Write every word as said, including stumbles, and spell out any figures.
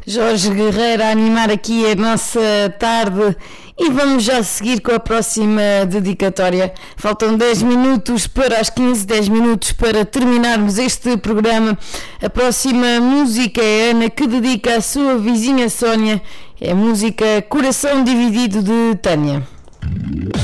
Jorge Guerreiro a animar aqui a nossa tarde e vamos já seguir com a próxima dedicatória. Faltam dez minutos para as quinze, dez minutos para terminarmos este programa. A próxima música é a Ana, que dedica à sua vizinha Sónia. É a música Coração Dividido de Tânia.